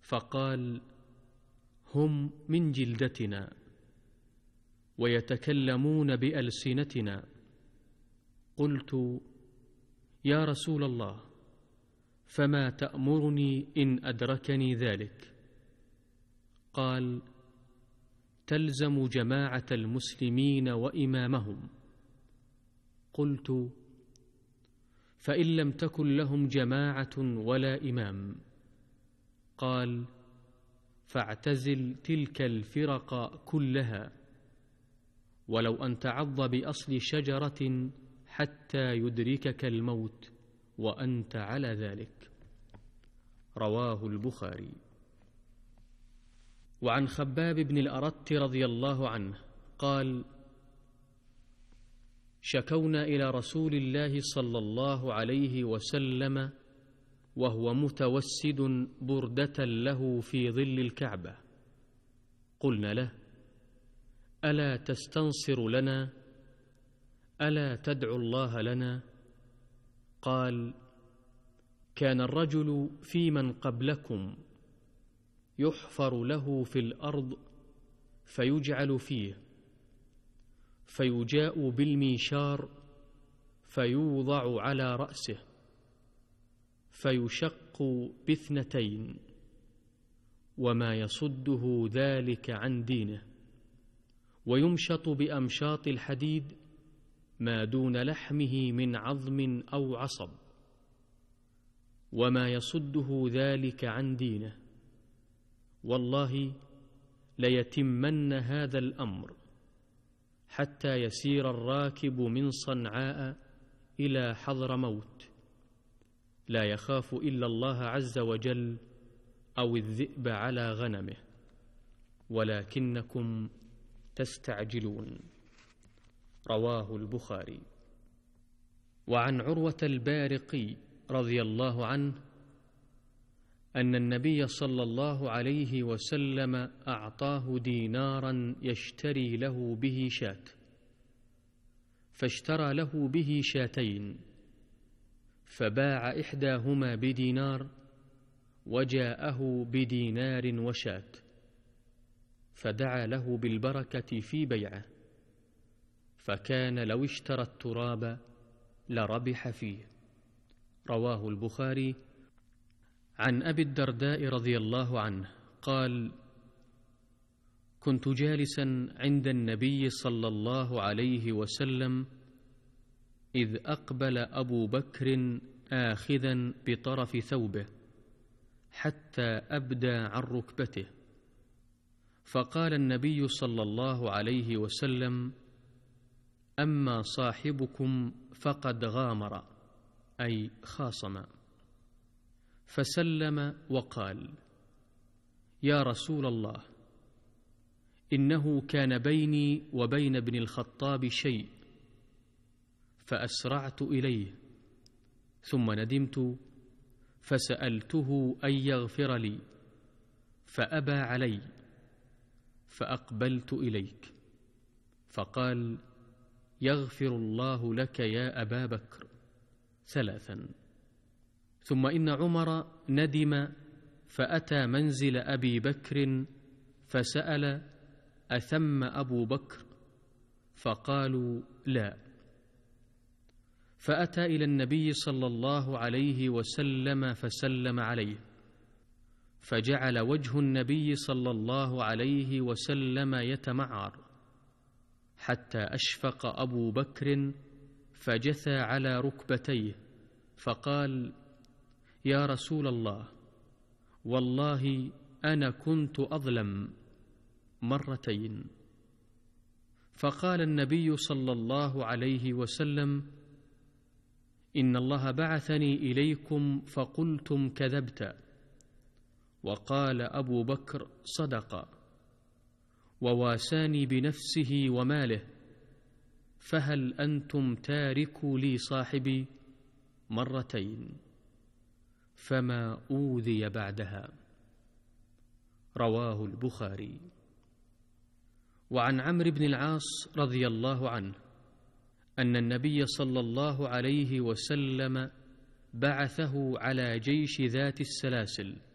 فقال: هم من جلدتنا ويتكلمون بألسنتنا. قلت: يا رسول الله، فما تأمرني إن أدركني ذلك؟ قال: تلزم جماعة المسلمين وإمامهم. قلت: فإن لم تكن لهم جماعة ولا إمام؟ قال: فاعتزل تلك الفرق كلها، ولو أن تعض بأصل شجرة حتى يدركك الموت وأنت على ذلك. رواه البخاري. وعن خباب بن الأرت رضي الله عنه قال: شكونا إلى رسول الله صلى الله عليه وسلم وهو متوسد بردة له في ظل الكعبة. قلنا له: ألا تستنصر لنا؟ ألا تدعو الله لنا؟ قال: كان الرجل في من قبلكم يحفر له في الأرض فيجعل فيه، فيجاء بالميشار فيوضع على رأسه، فيشق باثنتين، وما يصده ذلك عن دينه، ويمشط بأمشاط الحديد ما دون لحمه من عظم أو عصب، وما يصده ذلك عن دينه. والله ليتمن هذا الأمر حتى يسير الراكب من صنعاء إلى حضرموت لا يخاف إلا الله عز وجل أو الذئب على غنمه، ولكنكم تستعجلون. رواه البخاري. وعن عروة البارقي رضي الله عنه أن النبي صلى الله عليه وسلم أعطاه دينارا يشتري له به شاة، فاشترى له به شاتين، فباع إحداهما بدينار وجاءه بدينار وشاة، فدعا له بالبركة في بيعه، فكان لو اشترى التراب لربح فيه. رواه البخاري. عن أبي الدرداء رضي الله عنه قال: كنت جالسا عند النبي صلى الله عليه وسلم إذ أقبل أبو بكر آخذا بطرف ثوبه حتى أبدى عن ركبته، فقال النبي صلى الله عليه وسلم: أما صاحبكم فقد غامر، أي خاصم. فسلم وقال: يا رسول الله، إنه كان بيني وبين ابن الخطاب شيء، فأسرعت إليه، ثم ندمت فسألته أن يغفر لي، فأبى علي، فأقبلت إليك، فقال: يغفر الله لك يا أبا بكر، ثلاثا. ثم إن عمر ندم فأتى منزل أبي بكر فسأل: أثم أبو بكر؟ فقالوا: لا. فأتى إلى النبي صلى الله عليه وسلم فسلم عليه، فجعل وجه النبي صلى الله عليه وسلم يتمعر، حتى أشفق أبو بكر فجثى على ركبتيه، فقال: يا رسول الله، والله أنا كنت أظلم مرتين. فقال النبي صلى الله عليه وسلم: إن الله بعثني إليكم فقلتم كذبت. وقال أبو بكر: صدق، وواساني بنفسه وماله، فهل أنتم تاركوا لي صاحبي؟ مرتين، فما أوذي بعدها. رواه البخاري. وعن عمرو بن العاص رضي الله عنه أن النبي صلى الله عليه وسلم بعثه على جيش ذات السلاسل،